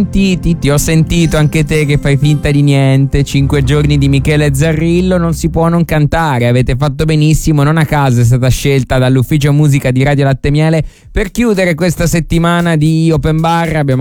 Ti ho sentito anche te che fai finta di niente. 5 giorni di Michele Zarrillo, non si può non cantare. Avete fatto benissimo, non a caso è stata scelta dall'ufficio musica di Radio Latte Miele per chiudere questa settimana di Open Bar. Abbiamo